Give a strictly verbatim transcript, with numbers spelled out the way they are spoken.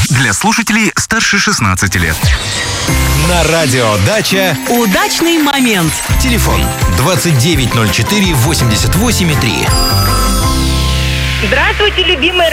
Для слушателей старше шестнадцати лет. На радио «Дача» удачный момент. Телефон двадцать девять ноль четыре восемьдесят восемь три. Здравствуйте, любимые